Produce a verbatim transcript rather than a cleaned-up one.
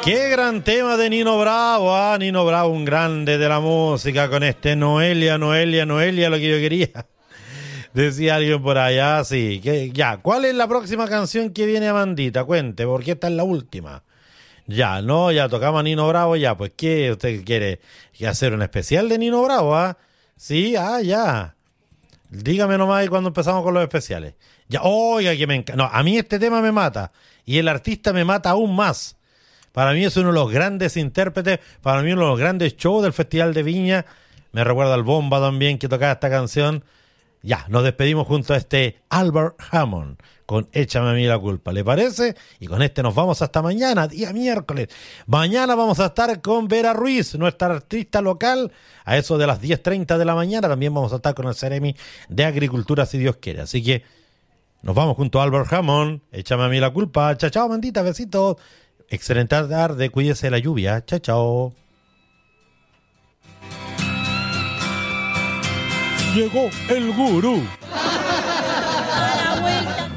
Qué gran tema de Nino Bravo, ah, Nino Bravo, un grande de la música con este Noelia, Noelia, Noelia, lo que yo quería. Decía alguien por allá, sí. Que, ya, ¿cuál es la próxima canción que viene, Amandita? Cuente, porque esta es la última. Ya, no, ya tocamos a Nino Bravo, ya, pues, ¿qué usted quiere? ¿Hacer un especial de Nino Bravo, ah? Sí, ah, ya. Dígame nomás ahí cuando empezamos con los especiales. Ya, oiga, que me encanta. No, a mí este tema me mata. Y el artista me mata aún más. Para mí es uno de los grandes intérpretes, para mí uno de los grandes shows del Festival de Viña. Me recuerda al Bomba también que tocaba esta canción. Ya, nos despedimos junto a este Albert Hammond con Échame a mí la culpa, ¿le parece? Y con este nos vamos hasta mañana, día miércoles. Mañana vamos a estar con Vera Ruiz, nuestra artista local, a eso de las diez treinta de la mañana. También vamos a estar con el Ceremi de Agricultura, si Dios quiere. Así que nos vamos junto a Albert Hammond, Échame a mí la culpa. Chao, chao, Mandita, besitos. Excelente tarde, cuídese de la lluvia. Chao, chao. Llegó el gurú.